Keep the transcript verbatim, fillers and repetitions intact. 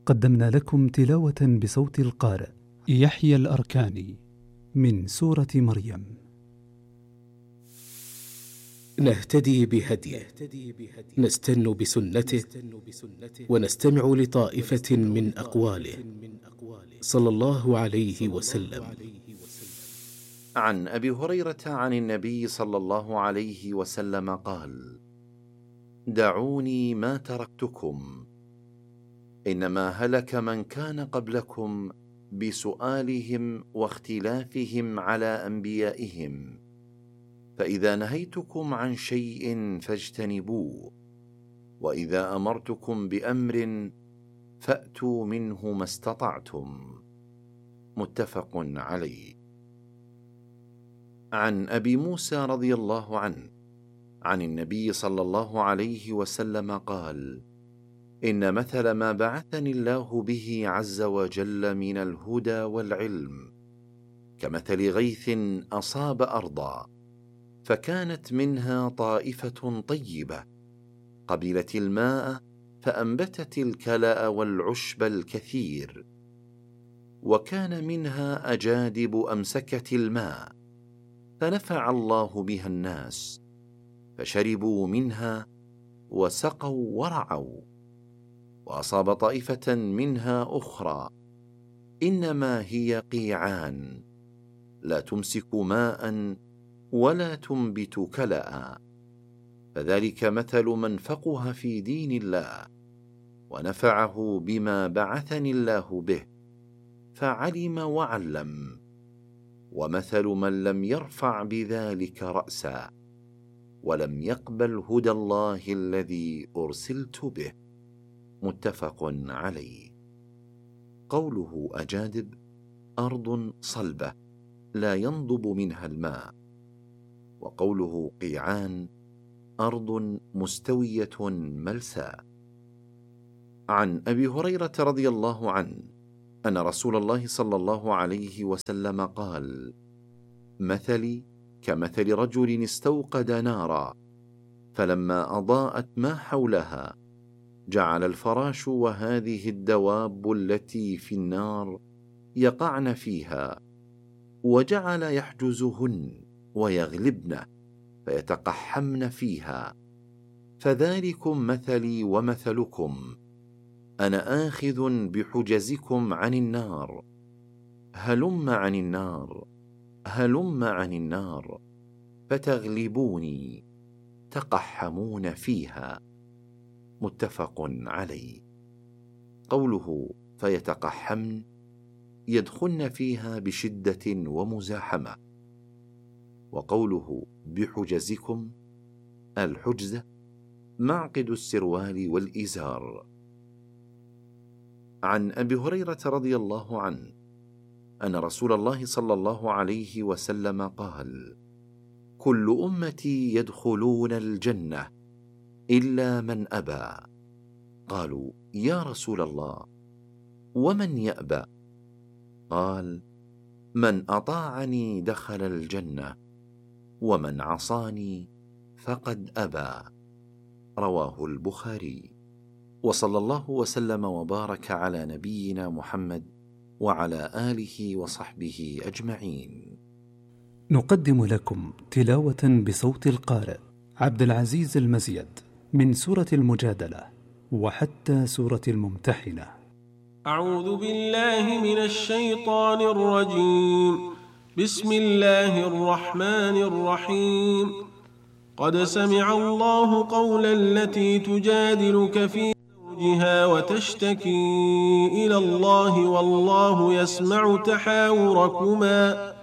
قدمنا لكم تلاوة بصوت القارئ يحيى الأركاني من سورة مريم. نهتدي بهديه، نستن بسنته، ونستمع لطائفة من أقواله صلى الله عليه وسلم. عن أبي هريرة عن النبي صلى الله عليه وسلم قال: دعوني ما تركتكم، إنما هلك من كان قبلكم بسؤالهم واختلافهم على أنبيائهم، فإذا نهيتكم عن شيء فاجتنبوه، وإذا أمرتكم بأمر فأتوا منه ما استطعتم. متفق عليه. عن أبي موسى رضي الله عنه عن النبي صلى الله عليه وسلم قال: إن مثل ما بعثني الله به عز وجل من الهدى والعلم كمثل غيث أصاب أرضا، فكانت منها طائفة طيبة قبلت الماء فأنبتت الكلأ والعشب الكثير، وكان منها أجادب أمسكت الماء فنفع الله بها الناس، فشربوا منها وسقوا ورعوا. وأصاب طائفة منها أخرى إنما هي قيعان لا تمسك ماء ولا تنبت كلأ، فذلك مثل من فقه في دين الله ونفعه بما بعثني الله به فعلم وعلم، ومثل من لم يرفع بذلك رأسا ولم يقبل هدى الله الذي أرسلت به. متفق عليه. قوله أجادب أرض صلبة لا ينضب منها الماء، وقوله قيعان أرض مستوية ملساء. عن أبي هريرة رضي الله عنه أن رسول الله صلى الله عليه وسلم قال: مثلي كمثل رجل استوقد نارا، فلما أضاءت ما حولها جعل الفراش وهذه الدواب التي في النار يقعن فيها، وجعل يحجزهن ويغلبن فيتقحمن فيها، فذلكم مثلي ومثلكم، أنا آخذ بحجزكم عن النار، هلم عن النار هلم عن النار فتغلبوني تقحمون فيها. متفق عليه. قوله فيتقحمن يدخلن فيها بشدة ومزاحمة، وقوله بحجزكم الحجزة معقد السروال والإزار. عن أبي هريرة رضي الله عنه أن رسول الله صلى الله عليه وسلم قال: كل أمتي يدخلون الجنة إلا من أبى. قالوا: يا رسول الله ومن يأبى؟ قال: من أطاعني دخل الجنة، ومن عصاني فقد أبى. رواه البخاري. وصلى الله وسلم وبارك على نبينا محمد وعلى آله وصحبه أجمعين. نقدم لكم تلاوة بصوت القارئ عبد العزيز المزيد من سورة المجادلة وحتى سورة الممتحنة. أعوذ بالله من الشيطان الرجيم. بسم الله الرحمن الرحيم. قد سمع الله قول التي تجادلك في زوجها وتشتكي إلى الله والله يسمع تحاوركما